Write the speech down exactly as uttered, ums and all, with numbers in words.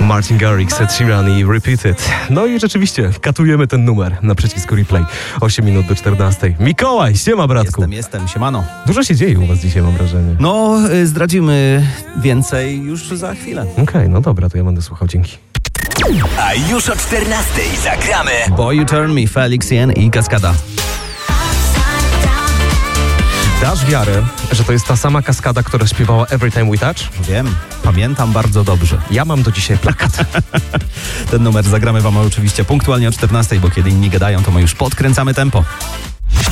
Martin Garrix, Ed Sheeran i Repeated. No i rzeczywiście, katujemy ten numer na przycisku replay. osiem minut do czternastej. Mikołaj, siema bratku. Jestem, jestem, siemano. Dużo się dzieje u was dzisiaj, mam wrażenie. No, y, zdradzimy więcej już za chwilę. Okej, okay, no dobra, to ja będę słuchał, dzięki. A już o czternastej zagramy Boy You Turn Me, Felix Jen i Kaskada. Dasz wiarę, że to jest ta sama Kaskada, która śpiewała Every Time We Touch? Wiem, pamiętam bardzo dobrze. Ja mam do dzisiaj plakat. Ten numer zagramy wam oczywiście punktualnie o czternastej, bo kiedy inni gadają, to my już podkręcamy tempo.